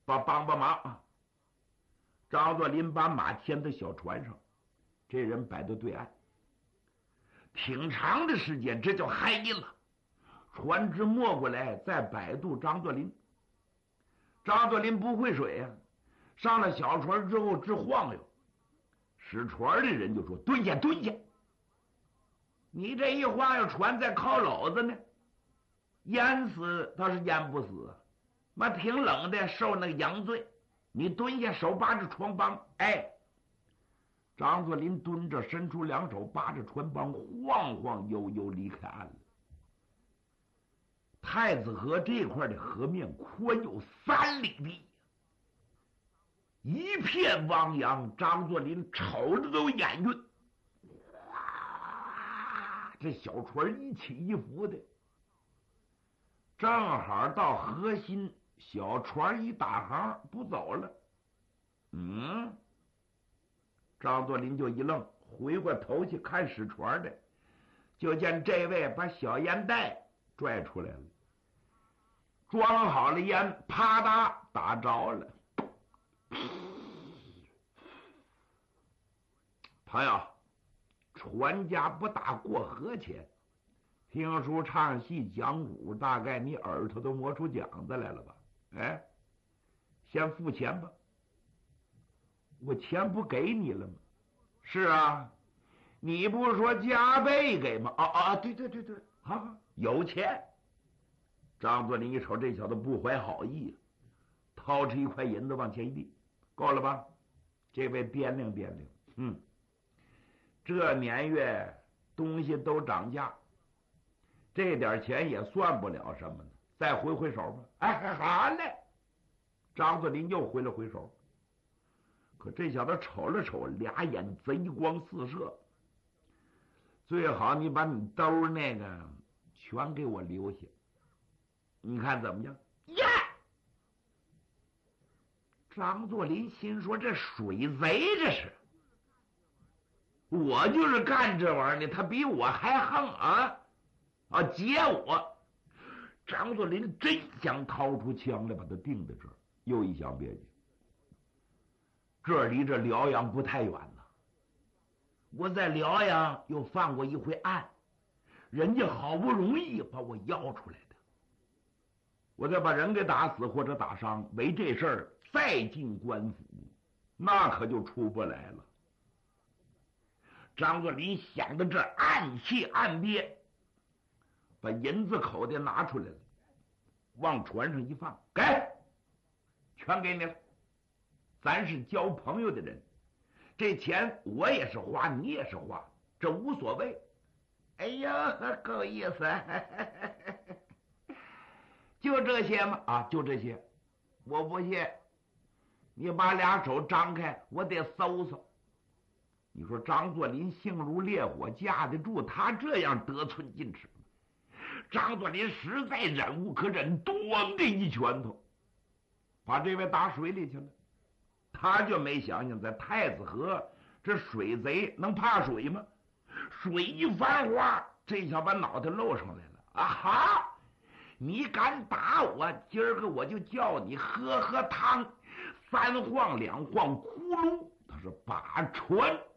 帮忙。张作霖把马牵到小船上，这人摆到对岸，挺长的时间，这叫嗨了。船只没过来，再摆渡张作霖。张作霖不会水呀，上了小船之后直晃悠。使船的人就说：“蹲下，蹲下！你这一晃悠，船在靠篓子呢，淹死他是淹不死，妈挺冷的，受那个洋罪。你蹲下，手扒着船帮。”哎，张作霖蹲着，伸出两手扒着船帮，晃晃悠悠离开岸了。太子河这块的河面宽有3里地，一片汪洋。张作霖瞅着都眼晕。哇，这小船一起一伏的，正好到河心，小船一打航不走了。张作霖就一愣，回过头去看使船的，就见这位把小烟袋拽出来了，装好了烟，啪嗒打着了。朋友，船家不打过河钱，听书唱戏讲古，大概你耳朵都磨出茧子来了吧？哎，先付钱吧。我钱不给你了吗？是啊，你不是说加倍给吗？对，有钱。张作霖一瞅，这小子不怀好意，掏出1块银子往前一递，够了吧？这位掂量掂量，这年月东西都涨价，这点钱也算不了什么呢，再挥挥手吧。哎，好嘞。张作霖又挥了挥手，可这小子瞅了瞅，俩眼贼光四射。最好你把你兜那个全给我留下，你看怎么样？呀！张作霖心说：“这水贼这是，我就是干这玩意儿的，他比我还横劫我！”张作霖真想掏出枪来把他定在这儿，又一想别介，这离这辽阳不太远了。我在辽阳又犯过一回案，人家好不容易把我要出来的，我再把人给打死或者打伤，为这事儿再进官府，那可就出不来了。张作霖想到这，暗气暗憋，把银子口袋拿出来了，往船上一放，给，全给你了。咱是交朋友的人，这钱我也是花，你也是花，这无所谓。哎呀，够意思。就这些吗？就这些。我不信，你把俩手张开，我得搜搜。你说张作霖性如烈火，架得住他这样得寸进尺吗？张作霖实在忍无可忍，咣的一拳头把这位打水里去了。他就没想想，在太子河这水贼能怕水吗？水一翻花，这下把脑袋露上来了。哈！你敢打我，今儿个我就叫你喝汤，3晃2晃，咕噜，他是把船